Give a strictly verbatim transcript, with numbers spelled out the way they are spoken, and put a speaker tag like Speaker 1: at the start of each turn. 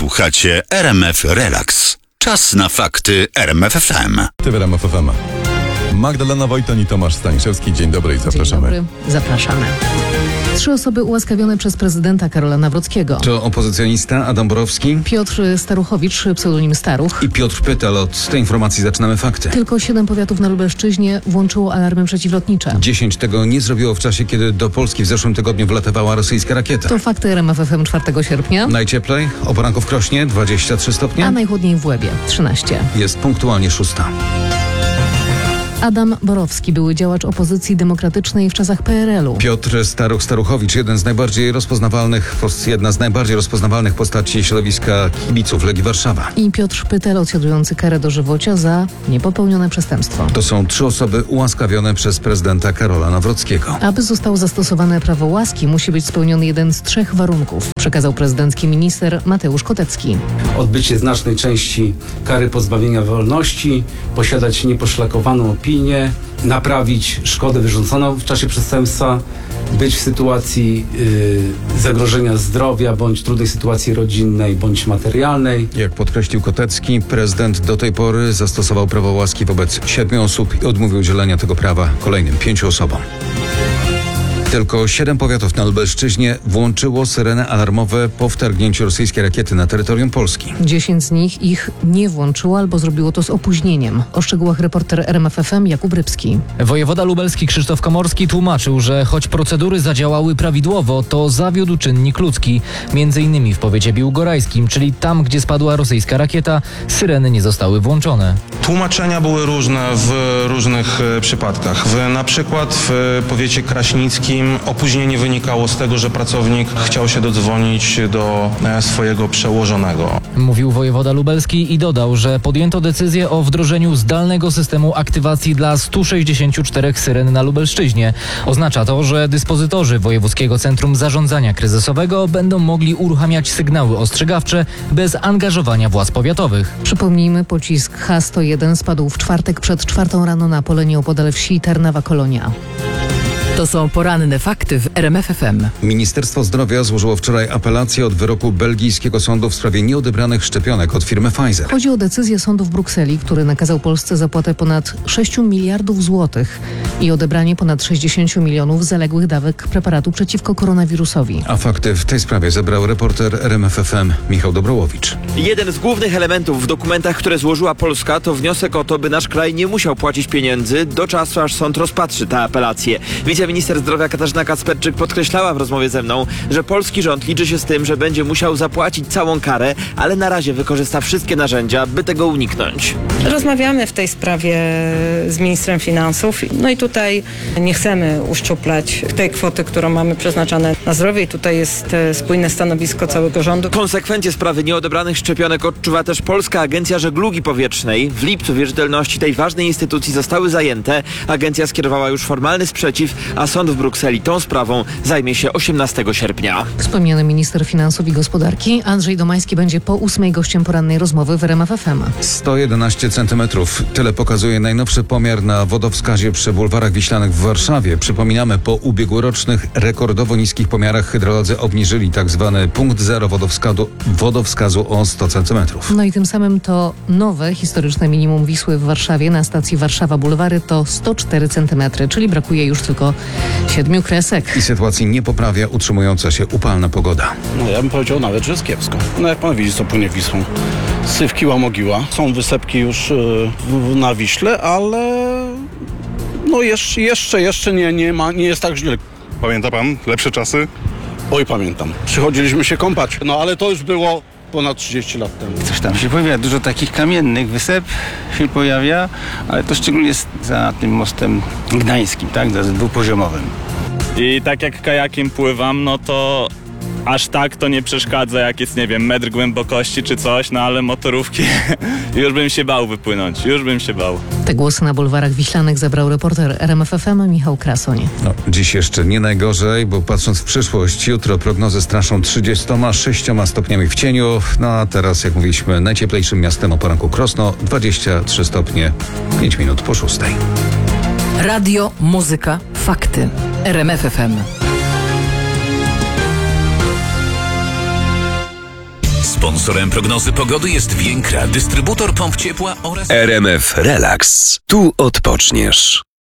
Speaker 1: Słuchacie R M F Relax. Czas na fakty R M F F M.
Speaker 2: Ty w R M F F M. Magdalena Wojton i Tomasz Staniszewski. Dzień dobry i zapraszamy.
Speaker 3: Dzień dobry, zapraszamy. Trzy osoby ułaskawione przez prezydenta Karola Nawrockiego.
Speaker 4: To opozycjonista Adam Borowski,
Speaker 3: Piotr Staruchowicz, pseudonim Staruch.
Speaker 4: i Piotr Pytel. Od tej informacji zaczynamy fakty.
Speaker 3: Tylko siedem powiatów na Lubelszczyźnie włączyło alarmy przeciwlotnicze.
Speaker 4: Dziesięć tego nie zrobiło w czasie, kiedy do Polski w zeszłym tygodniu wlatywała rosyjska rakieta.
Speaker 3: To fakty R M F F M czwartego sierpnia,
Speaker 4: Najcieplej o poranku w Krośnie dwadzieścia trzy stopnie.
Speaker 3: a najchłodniej w Łebie trzynaście.
Speaker 4: Jest punktualnie szósta.
Speaker 3: Adam Borowski, były działacz opozycji demokratycznej w czasach P R L-u.
Speaker 4: Piotr Staruch-Staruchowicz, jeden z najbardziej rozpoznawalnych, jedna z najbardziej rozpoznawalnych postaci środowiska kibiców Legii Warszawa.
Speaker 3: I Piotr Pytel, odsiadujący karę dożywocia za niepopełnione przestępstwo.
Speaker 4: To są trzy osoby ułaskawione przez prezydenta Karola Nawrockiego.
Speaker 3: Aby zostało zastosowane prawo łaski, musi być spełniony jeden z trzech warunków, przekazał prezydencki minister Mateusz Kotecki.
Speaker 5: Odbycie znacznej części kary pozbawienia wolności, posiadać nieposzlakowaną opinię, naprawić szkodę wyrządzoną w czasie przestępstwa, być w sytuacji yy, zagrożenia zdrowia bądź trudnej sytuacji rodzinnej bądź materialnej.
Speaker 4: Jak podkreślił Kotecki, prezydent do tej pory zastosował prawo łaski wobec siedmiu osób i odmówił udzielenia tego prawa kolejnym pięciu osobom. Tylko siedem powiatów na Lubelszczyźnie włączyło syreny alarmowe po wtargnięciu rosyjskiej rakiety na terytorium Polski.
Speaker 3: Dziesięć z nich ich nie włączyło albo zrobiło to z opóźnieniem. O szczegółach reporter R M F F M Jakub Rybski.
Speaker 6: Wojewoda lubelski Krzysztof Komorski tłumaczył, że choć procedury zadziałały prawidłowo, to zawiódł czynnik ludzki. Między innymi w powiecie biłgorajskim, czyli tam, gdzie spadła rosyjska rakieta, syreny nie zostały włączone.
Speaker 7: Tłumaczenia były różne w różnych e, przypadkach. W, na przykład w powiecie kraśnickim opóźnienie wynikało z tego, że pracownik chciał się dodzwonić do e, swojego przełożonego.
Speaker 6: Mówił wojewoda lubelski i dodał, że podjęto decyzję o wdrożeniu zdalnego systemu aktywacji dla stu sześćdziesięciu czterech syren na Lubelszczyźnie. Oznacza to, że dyspozytorzy Wojewódzkiego Centrum Zarządzania Kryzysowego będą mogli uruchamiać sygnały ostrzegawcze bez angażowania władz powiatowych.
Speaker 3: Przypomnijmy, pocisk H sto jeden spadł w czwartek przed czwartą rano na pole nieopodal wsi Tarnawa-Kolonia.
Speaker 8: To są poranne fakty w R M F F M.
Speaker 4: Ministerstwo Zdrowia złożyło wczoraj apelację od wyroku belgijskiego sądu w sprawie nieodebranych szczepionek od firmy Pfizer.
Speaker 3: Chodzi o decyzję sądu w Brukseli, który nakazał Polsce zapłatę ponad sześciu miliardów złotych i odebranie ponad sześćdziesięciu milionów zaległych dawek preparatu przeciwko koronawirusowi.
Speaker 4: A fakty w tej sprawie zebrał reporter R M F F M Michał Dobrołowicz.
Speaker 9: Jeden z głównych elementów w dokumentach, które złożyła Polska, to wniosek o to, by nasz kraj nie musiał płacić pieniędzy do czasu, aż sąd rozpatrzy tę apelację. Wiceminister zdrowia Katarzyna Kacperczyk podkreślała w rozmowie ze mną, że polski rząd liczy się z tym, że będzie musiał zapłacić całą karę, ale na razie wykorzysta wszystkie narzędzia, by tego uniknąć.
Speaker 10: Rozmawiamy w tej sprawie z ministrem finansów. No i tutaj nie chcemy uszczuplać tej kwoty, którą mamy przeznaczone na zdrowie, i tutaj jest spójne stanowisko całego rządu.
Speaker 9: Konsekwencje sprawy nieodebranych szczepionek odczuwa też Polska Agencja Żeglugi Powietrznej. W lipcu wierzytelności tej ważnej instytucji zostały zajęte. Agencja skierowała już formalny sprzeciw, a sąd w Brukseli tą sprawą zajmie się osiemnastego sierpnia.
Speaker 3: Wspomniany minister finansów i gospodarki Andrzej Domański będzie po ósmej gościem porannej rozmowy w R M F F M.
Speaker 4: sto jedenaście centymetrów. Tyle pokazuje najnowszy pomiar na wodowskazie przy bulwarach Wiślanych w Warszawie. Przypominamy, po ubiegłorocznych rekordowo niskich pomiarach hydrolodzy obniżyli tzw. punkt zero wodowskazu, wodowskazu o sto centymetrów.
Speaker 3: No i tym samym to nowe historyczne minimum Wisły w Warszawie na stacji Warszawa Bulwary to sto cztery centymetry, czyli brakuje już tylko siedmiu kresek.
Speaker 4: I sytuacji nie poprawia utrzymująca się upalna pogoda.
Speaker 11: No ja bym powiedział nawet, że jest kiepsko. No jak pan widzi, co płynie Wisłą. Syf kiła mogiła. Są wysepki już yy, na Wiśle, ale no jeszcze, jeszcze, jeszcze nie, nie, ma, nie jest tak źle.
Speaker 7: Pamięta pan lepsze czasy?
Speaker 11: Oj, pamiętam. Przychodziliśmy się kąpać, no ale to już było ponad trzydzieści lat temu.
Speaker 12: Coś tam się pojawia, dużo takich kamiennych wysep się pojawia, ale to szczególnie jest za tym mostem gdańskim, tak, za dwupoziomowym.
Speaker 13: I tak jak kajakiem pływam, no to aż tak to nie przeszkadza, jak jest, nie wiem, metr głębokości czy coś, no ale motorówki już bym się bał wypłynąć, już bym się bał.
Speaker 3: Te głosy na bulwarach Wiślanych zebrał reporter R M F F M Michał Krasoń.
Speaker 4: No, dziś jeszcze nie najgorzej, bo patrząc w przyszłość, jutro prognozy straszą trzydziestoma sześcioma stopniami w cieniu. No a teraz, jak mówiliśmy, najcieplejszym miastem o poranku Krosno, dwadzieścia trzy stopnie, pięć minut po szóstej.
Speaker 8: Radio, muzyka, fakty. R M F F M.
Speaker 14: Sponsorem prognozy pogody jest Więkra, dystrybutor pomp ciepła oraz
Speaker 15: R M F Relax. Tu odpoczniesz.